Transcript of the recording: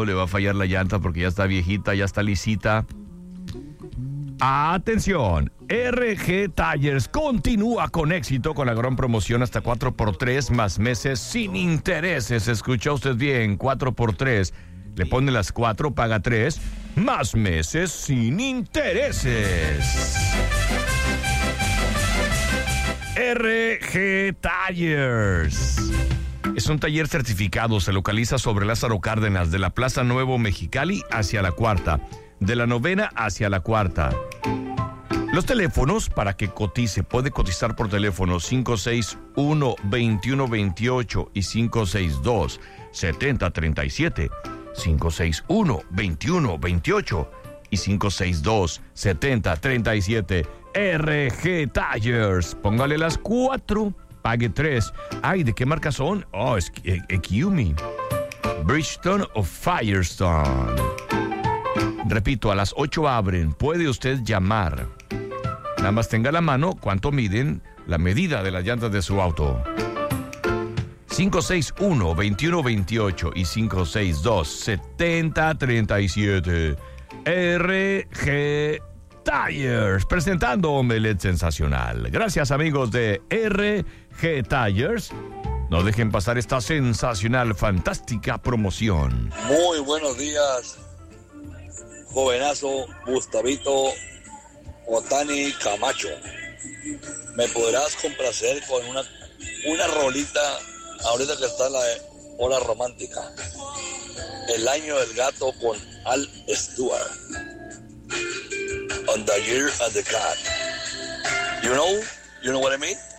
auto, le va a fallar la llanta porque ya está viejita, ya está lisita. Atención, RG Tires continúa con éxito con la gran promoción hasta 4x3 más meses sin intereses. Escucha usted bien, 4x3. Le pone las 4, paga 3, más meses sin intereses. RG Tires. Es un taller certificado, se localiza sobre Lázaro Cárdenas, de la Plaza Nuevo Mexicali hacia la Cuarta, de la Novena hacia la Cuarta. Los teléfonos para que cotice, puede cotizar por teléfono 561-2128 y 562-7037, 561-2128 y 562-7037. RG Tires, póngale las 4, pague 3. Ay, ¿de qué marca son? Oh, es Kiumi, Bridgestone o Firestone. Repito, a las 8 abren, puede usted llamar. Nada más tenga a la mano cuánto miden, la medida de las llantas de su auto. 561-2128 y 562-7037. RG Tires, presentando Omelet Sensacional. Gracias, amigos de RG Tires. No dejen pasar esta sensacional, fantástica promoción. Muy buenos días, jovenazo Gustavito Otani Camacho. ¿Me podrás complacer con una rolita ahorita que está la hora romántica? El año del gato con Al Stewart. On the Year of the Cat. You know what I mean?